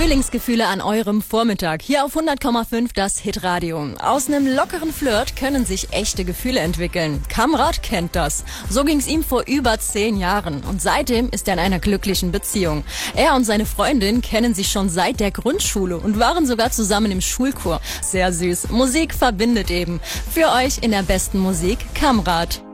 Frühlingsgefühle an eurem Vormittag. Hier auf 100,5 das Hitradio. Aus einem lockeren Flirt können sich echte Gefühle entwickeln. Kamrat kennt das. So ging's ihm vor über 10 Jahren. Und seitdem ist er in einer glücklichen Beziehung. Er und seine Freundin kennen sich schon seit der Grundschule und waren sogar zusammen im Schulchor. Sehr süß. Musik verbindet eben. Für euch in der besten Musik Kamrat.